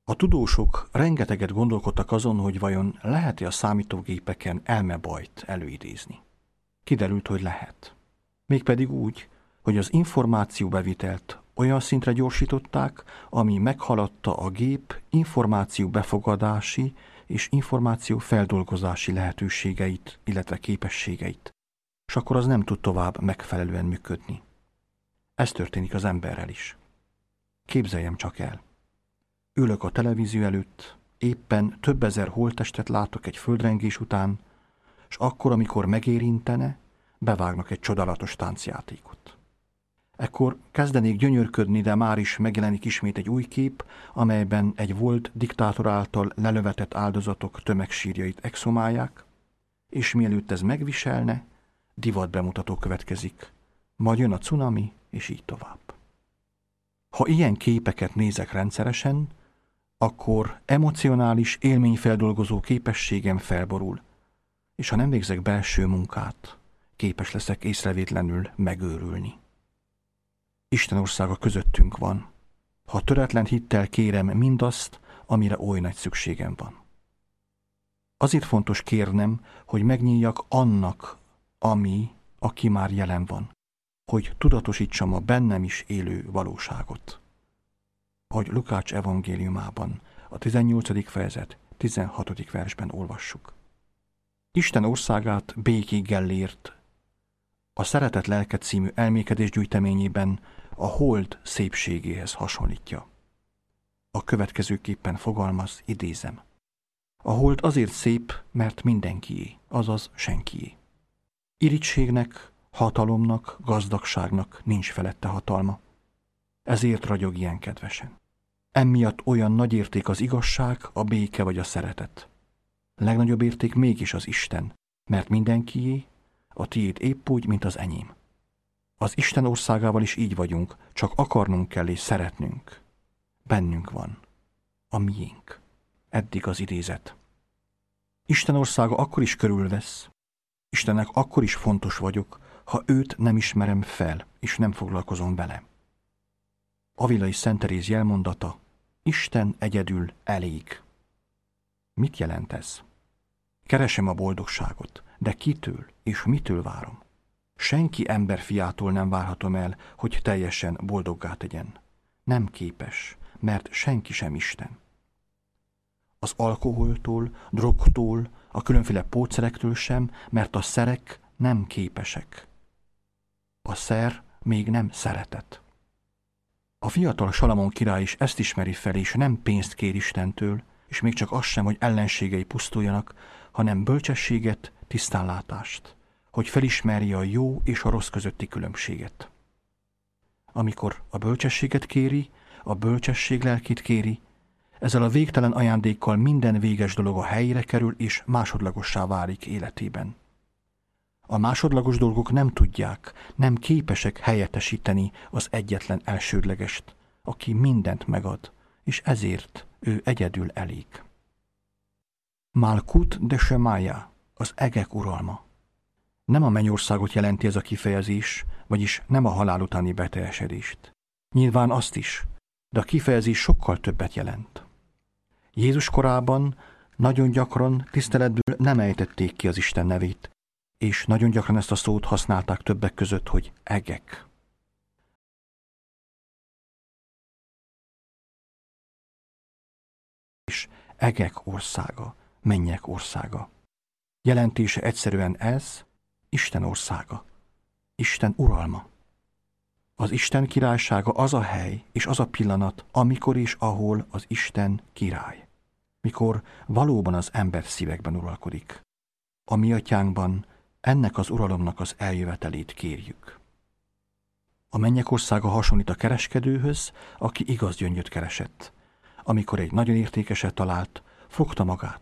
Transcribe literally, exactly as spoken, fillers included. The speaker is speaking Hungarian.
A tudósok rengeteget gondolkodtak azon, hogy vajon lehet-e a számítógépeken elmebajt előidézni. Kiderült, hogy lehet. Mégpedig úgy, hogy az információbevitelt olyan szintre gyorsították, ami meghaladta a gép információ befogadási és információ feldolgozási lehetőségeit, illetve képességeit, és akkor az nem tud tovább megfelelően működni. Ez történik az emberrel is. Képzeljem csak el. Ülök a televízió előtt, éppen több ezer holttestet látok egy földrengés után, és akkor, amikor megérintene, bevágnak egy csodálatos táncjátékot. Ekkor kezdenék gyönyörködni, de már is megjelenik ismét egy új kép, amelyben egy volt diktátor által lelövetett áldozatok tömegsírjait exhumálják, és mielőtt ez megviselne, divatbemutató következik. Majd jön a cunami, és így tovább. Ha ilyen képeket nézek rendszeresen, akkor emocionális élményfeldolgozó képességem felborul, és ha nem végzek belső munkát, képes leszek észrevétlenül megőrülni. Isten országa közöttünk van, ha töretlen hittel kérem mindazt, amire oly nagy szükségem van. Azért fontos kérnem, hogy megnyíljak annak, ami, aki már jelen van, hogy tudatosítsam a bennem is élő valóságot. Ahogy Lukács evangéliumában, a tizennyolcadik fejezet tizenhatodik versben olvassuk. Isten országát Béki Gellért a Szeretet lelke című elmékedésgyűjteményében a hold szépségéhez hasonlítja. A következőképpen fogalmaz, idézem. A hold azért szép, mert mindenkié, azaz senkié. Irítségnek, hatalomnak, gazdagságnak nincs felette hatalma. Ezért ragyog ilyen kedvesen. Emiatt olyan nagy érték az igazság, a béke vagy a szeretet. Legnagyobb érték mégis az Isten, mert mindenkié, a tiéd épp úgy, mint az enyém. Az Isten országával is így vagyunk, csak akarnunk kell és szeretnünk. Bennünk van. A miénk. Eddig az idézet. Isten országa akkor is körülvesz. Istennek akkor is fontos vagyok, ha őt nem ismerem fel, és nem foglalkozom vele. Avilai Szent Teréz jelmondata, Isten egyedül elég. Mit jelent ez? Keresem a boldogságot, de kitől és mitől várom? Senki emberfiától nem várhatom el, hogy teljesen boldoggá tegyen. Nem képes, mert senki sem Isten. Az alkoholtól, drogtól, a különféle pótszerektől sem, mert a szerek nem képesek. A szer még nem szeretet. A fiatal Salamon király is ezt ismeri fel, és nem pénzt kér Istentől, és még csak az sem, hogy ellenségei pusztuljanak, hanem bölcsességet, tisztánlátást, hogy felismerje a jó és a rossz közötti különbséget. Amikor a bölcsességet kéri, a bölcsesség lelkét kéri, ezzel a végtelen ajándékkal minden véges dolog a helyére kerül, és másodlagossá válik életében. A másodlagos dolgok nem tudják, nem képesek helyettesíteni az egyetlen elsődlegest, aki mindent megad, és ezért ő egyedül elég. Malkut de Shemaya, az egek uralma. Nem a mennyországot jelenti ez a kifejezés, vagyis nem a halál utáni beteljesedést. Nyilván azt is, de a kifejezés sokkal többet jelent. Jézus korában nagyon gyakran tiszteletből nem ejtették ki az Isten nevét, és nagyon gyakran ezt a szót használták többek között, hogy egek. És egek országa, mennyek országa. Jelentése egyszerűen ez, Isten országa, Isten uralma. Az Isten királysága az a hely és az a pillanat, amikor és ahol az Isten király. Mikor valóban az ember szívekben uralkodik. A mi atyánkban ennek az uralomnak az eljövetelét kérjük. A mennyek országa hasonlít a kereskedőhöz, aki igaz gyöngyöt keresett. Amikor egy nagyon értékeset talált, fogta magát,